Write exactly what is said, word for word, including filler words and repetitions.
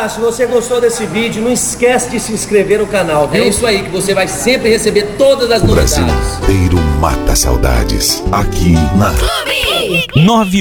galera, se você gostou desse vídeo, não esquece de se inscrever no canal, viu? É isso aí, que você vai sempre receber todas as O Brasil novidades. inteiro mata saudades aqui na nove